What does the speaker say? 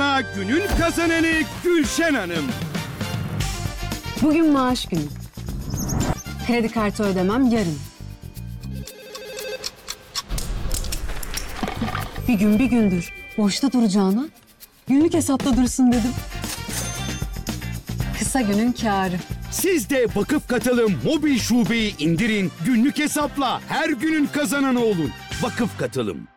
hesabına günün kazananı Gülşen Hanım. Bugün maaş günü. Kredi kartı ödemem yarın. Bir gün bir gündür boşta duracağına günlük hesapta dursun dedim. Kısa günün kârı. Siz de Vakıf Katılım mobil şubeyi indirin, günlük hesapla her günün kazananı olun. Vakıf Katılım.